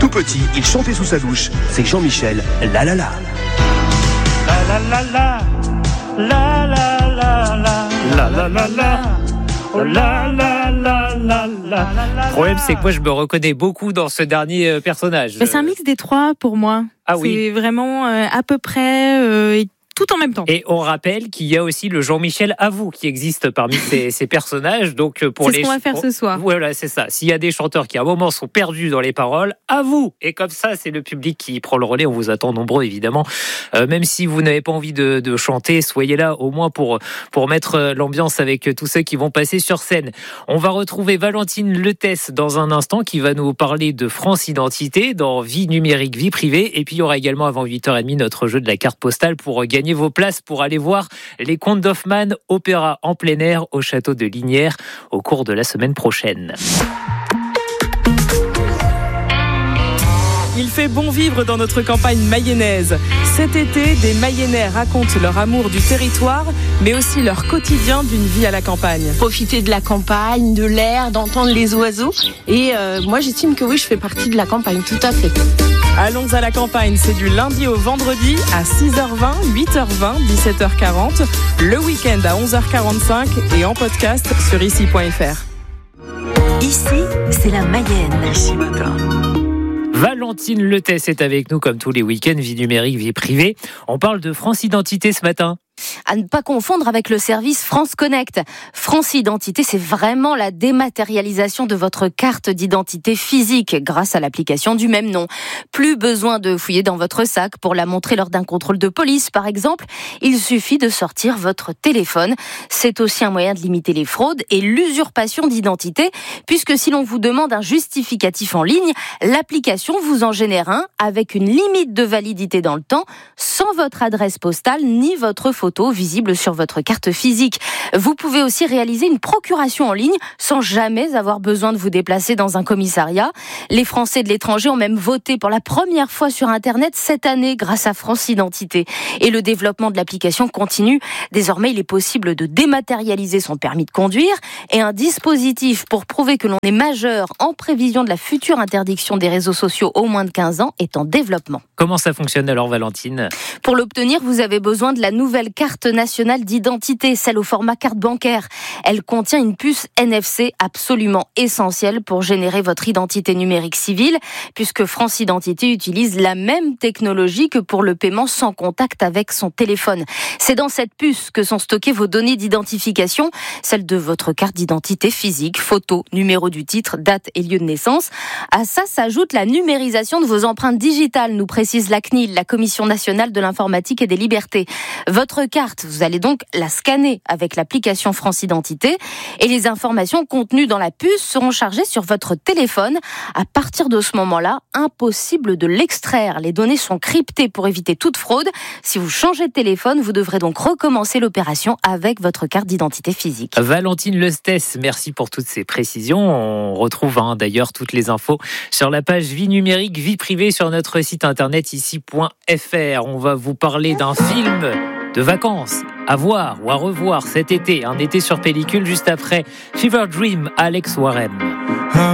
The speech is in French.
petit, il chantait sous sa douche. C'est Jean-Michel, la la la. La la la la, la la la la, la la la la. Oh la la la la la. Le problème, c'est que moi, je me reconnais beaucoup dans ce dernier personnage. Mais c'est un mix des trois pour moi. Ah oui. C'est vraiment à peu près tout en même temps. Et on rappelle qu'il y a aussi le Jean-Michel Avoue qui existe parmi ces personnages. Donc pour c'est ce qu'on va faire ce soir. Voilà, c'est ça. S'il y a des chanteurs qui à un moment sont perdus dans les paroles, avoue. Et comme ça, c'est le public qui prend le relais. On vous attend nombreux, évidemment. Même si vous n'avez pas envie de chanter, soyez là au moins pour mettre l'ambiance avec tous ceux qui vont passer sur scène. On va retrouver Valentine Letès dans un instant qui va nous parler de France Identité dans Vie numérique, vie privée. Et puis il y aura également avant 8h30 notre jeu de la carte postale pour gagner vos places pour aller voir les Contes d'Hoffmann, opéra en plein air au château de Lignières au cours de la semaine prochaine. Il fait bon vivre dans notre campagne mayonnaise. Cet été, des Mayennais racontent leur amour du territoire, mais aussi leur quotidien d'une vie à la campagne. Profiter de la campagne, de l'air, d'entendre les oiseaux. Et moi, j'estime que oui, je fais partie de la campagne, tout à fait. Allons à la campagne, c'est du lundi au vendredi à 6h20, 8h20, 17h40, le week-end à 11h45 et en podcast sur ici.fr. Ici, c'est la Mayenne. Ici Matin. Valentine Letès est avec nous comme tous les week-ends, vie numérique, vie privée. On parle de France Identité ce matin. À ne pas confondre avec le service France Connect. France Identité, c'est vraiment la dématérialisation de votre carte d'identité physique grâce à l'application du même nom. Plus besoin de fouiller dans votre sac pour la montrer lors d'un contrôle de police, par exemple. Il suffit de sortir votre téléphone. C'est aussi un moyen de limiter les fraudes et l'usurpation d'identité, puisque si l'on vous demande un justificatif en ligne, l'application vous en génère un avec une limite de validité dans le temps, sans votre adresse postale ni votre photo visible sur votre carte physique. Vous pouvez aussi réaliser une procuration en ligne sans jamais avoir besoin de vous déplacer dans un commissariat. Les Français de l'étranger ont même voté pour la première fois sur Internet cette année grâce à France Identité. Et le développement de l'application continue. Désormais, il est possible de dématérialiser son permis de conduire et un dispositif pour prouver que l'on est majeur en prévision de la future interdiction des réseaux sociaux aux moins de 15 ans est en développement. Comment ça fonctionne alors, Valentine ? Pour l'obtenir, vous avez besoin de la nouvelle carte nationale d'identité, celle au format carte bancaire. Elle contient une puce NFC absolument essentielle pour générer votre identité numérique civile, puisque France Identité utilise la même technologie que pour le paiement sans contact avec son téléphone. C'est dans cette puce que sont stockées vos données d'identification, celles de votre carte d'identité physique, photo, numéro du titre, date et lieu de naissance. À ça s'ajoute la numérisation de vos empreintes digitales, nous précise la CNIL, la Commission nationale de l'informatique et des libertés. Votre carte, vous allez donc la scanner avec l'application France Identité et les informations contenues dans la puce seront chargées sur votre téléphone. À partir de ce moment-là, impossible de l'extraire. Les données sont cryptées pour éviter toute fraude. Si vous changez de téléphone, vous devrez donc recommencer l'opération avec votre carte d'identité physique. Valentine Letès, merci pour toutes ces précisions. On retrouve d'ailleurs toutes les infos sur la page Vie numérique, vie privée sur notre site internet ici.fr. On va vous parler d'un film de vacances à voir ou à revoir cet été, un été sur pellicule juste après Fever Dream, Alex Warren.